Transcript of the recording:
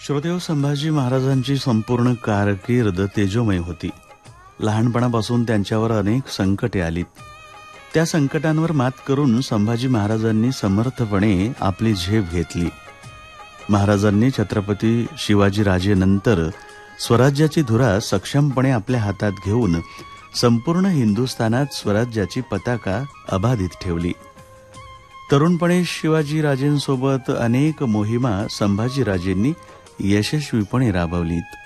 श्रोतेहो, संभाजी महाराजांची संपूर्ण कारकीर्द तेजोमय होती. लहानपणापासून त्यांच्यावर अनेक संकटे आलीत. त्या संकटांवर मात करून संभाजी महाराजांनी समर्थपणे आपली झेप घेतली. महाराजांनी छत्रपती शिवाजीराजेनंतर स्वराज्याची धुरा सक्षमपणे आपल्या हातात घेऊन संपूर्ण हिंदुस्थानात स्वराज्याची पताका अबाधित ठेवली. तरुणपणे शिवाजीराजेंसोबत अनेक मोहिमा संभाजीराजेंनी यशस्वीपणे राबवलीत.